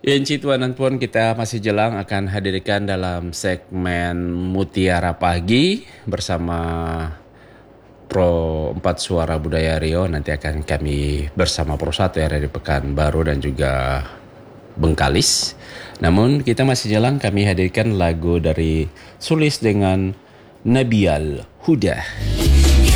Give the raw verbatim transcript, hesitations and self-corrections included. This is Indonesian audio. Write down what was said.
Inci Tuan dan Puan, kita masih jelang akan hadirkan dalam segmen Mutiara Pagi bersama Pro empat Suara Budaya Rio. Nanti akan kami bersama Pro satu yang ada di Pekanbaru dan juga Bengkalis. Namun kita masih jelang kami hadirkan lagu dari Sulis dengan Nabial Huda.